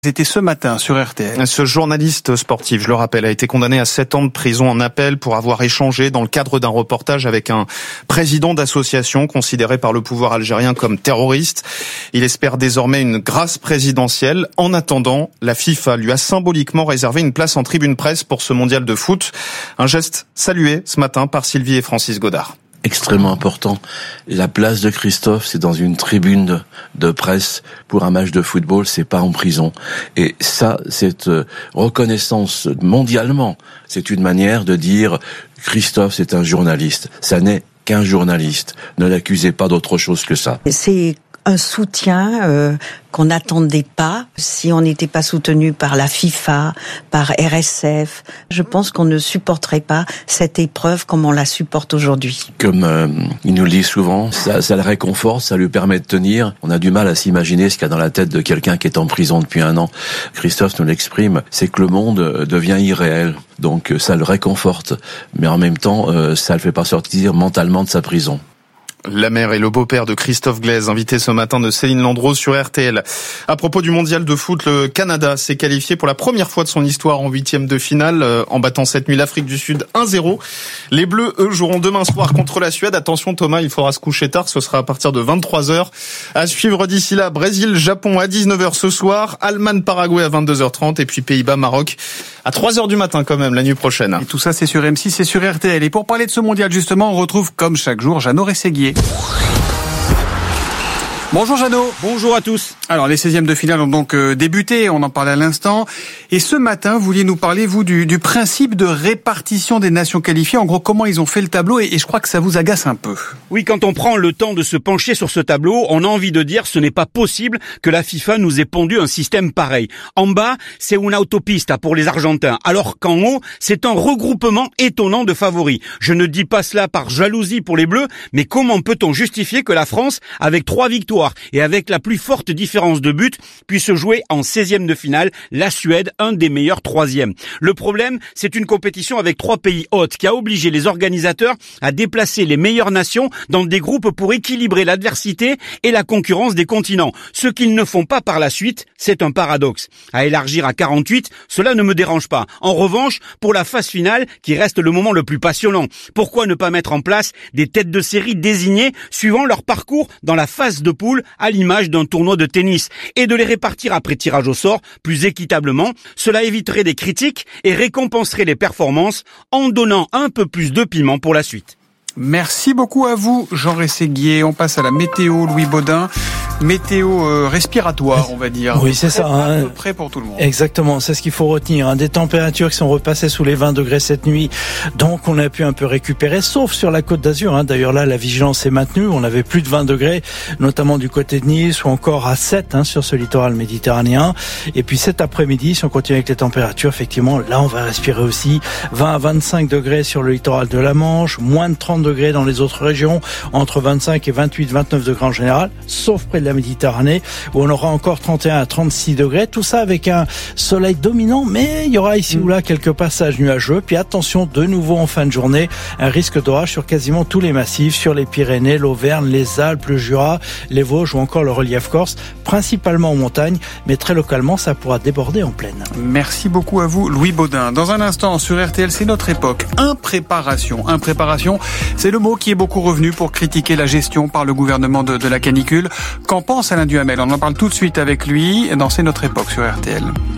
C'était ce matin sur RTL. Ce journaliste sportif, je le rappelle, a été condamné à 7 ans de prison en appel pour avoir échangé dans le cadre d'un reportage avec un président d'association considéré par le pouvoir algérien comme terroriste. Il espère désormais une grâce présidentielle. En attendant, la FIFA lui a symboliquement réservé une place en tribune presse pour ce mondial de foot. Un geste salué ce matin par Sylvie et Francis Godard. Extrêmement important. La place de Christophe, c'est dans une tribune de presse. Pour un match de football, c'est pas en prison. Et ça, cette reconnaissance mondialement, c'est une manière de dire Christophe, c'est un journaliste. Ça n'est qu'un journaliste. Ne l'accusez pas d'autre chose que ça. C'est un soutien qu'on n'attendait pas. Si on n'était pas soutenu par la FIFA, par RSF, je pense qu'on ne supporterait pas cette épreuve comme on la supporte aujourd'hui. Comme il nous le dit souvent, ça le réconforte, ça lui permet de tenir. On a du mal à s'imaginer ce qu'il y a dans la tête de quelqu'un qui est en prison depuis 1 an. Christophe nous l'exprime, c'est que le monde devient irréel. Donc ça le réconforte, mais en même temps, ça le fait pas sortir mentalement de sa prison. La mère et le beau-père de Christophe Glaise, invité ce matin de Céline Landreau sur RTL. À propos du mondial de foot, le Canada s'est qualifié pour la première fois de son histoire en 8e de finale, en battant cette nuit l'Afrique du Sud 1-0. Les Bleus, eux, joueront demain soir contre la Suède. Attention Thomas, il faudra se coucher tard, ce sera à partir de 23h. À suivre d'ici là, Brésil-Japon à 19h ce soir, Allemagne-Paraguay à 22h30 et puis Pays-Bas-Maroc à 3h du matin quand même, la nuit prochaine. Et tout ça, c'est sur M6 et sur RTL. Et pour parler de ce mondial, justement, on retrouve, comme chaque jour, Jeannot Rességuier. Bonjour Jeannot. Bonjour à tous. Alors les 16e de finale ont donc débuté, on en parlait à l'instant. Et ce matin, vous vouliez nous parler, vous, du principe de répartition des nations qualifiées. En gros, comment ils ont fait le tableau et je crois que ça vous agace un peu. Oui, quand on prend le temps de se pencher sur ce tableau, on a envie de dire ce n'est pas possible que la FIFA nous ait pondu un système pareil. En bas, c'est une autopista pour les Argentins, alors qu'en haut, c'est un regroupement étonnant de favoris. Je ne dis pas cela par jalousie pour les Bleus, mais comment peut-on justifier que la France, avec 3 victoires et avec la plus forte différence de but, puisse jouer en 16e de finale la Suède, un des meilleurs 3e. Le problème, c'est une compétition avec 3 pays hôtes qui a obligé les organisateurs à déplacer les meilleures nations dans des groupes pour équilibrer l'adversité et la concurrence des continents. Ce qu'ils ne font pas par la suite, c'est un paradoxe. À élargir à 48, cela ne me dérange pas. En revanche, pour la phase finale, qui reste le moment le plus passionnant, pourquoi ne pas mettre en place des têtes de série désignées suivant leur parcours dans la phase de poule à l'image d'un tournoi de tennis et de les répartir après tirage au sort plus équitablement. Cela éviterait des critiques et récompenserait les performances en donnant un peu plus de piment pour la suite. Merci beaucoup à vous, Jean Rességuier. On passe à la météo, Louis Baudin. Météo respiratoire, on va dire. Oui, c'est ça. À peu près pour tout le monde. Exactement, c'est ce qu'il faut retenir. Des températures qui sont repassées sous les 20 degrés cette nuit. Donc, on a pu un peu récupérer, sauf sur la Côte d'Azur. D'ailleurs, là, la vigilance est maintenue. On avait plus de 20 degrés, notamment du côté de Nice, ou encore à 7 sur ce littoral méditerranéen. Et puis, cet après-midi, si on continue avec les températures, effectivement, là, on va respirer aussi 20 à 25 degrés sur le littoral de la Manche, moins de 30 degrés dans les autres régions, entre 25 et 28, 29 degrés en général, sauf près de la Méditerranée, où on aura encore 31 à 36 degrés. Tout ça avec un soleil dominant, mais il y aura ici ou là quelques passages nuageux. Puis attention, de nouveau en fin de journée, un risque d'orage sur quasiment tous les massifs, sur les Pyrénées, l'Auvergne, les Alpes, le Jura, les Vosges ou encore le relief corse, principalement en montagne, mais très localement, ça pourra déborder en plaine. Merci beaucoup à vous, Louis Baudin. Dans un instant, sur RTL, c'est notre époque. Impréparation. Impréparation, c'est le mot qui est beaucoup revenu pour critiquer la gestion par le gouvernement de la canicule. Qu'en pense Alain Duhamel? On en parle tout de suite avec lui dans C'est notre époque sur RTL.